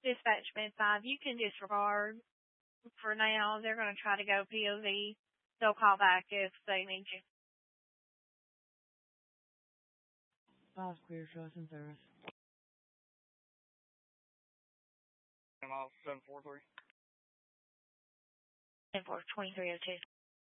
Dispatch Med 5, you can disregard for now. They're going to try to go POV. They'll call back if they need you. 5 clear, trust and service. 743. 10-4, 2302.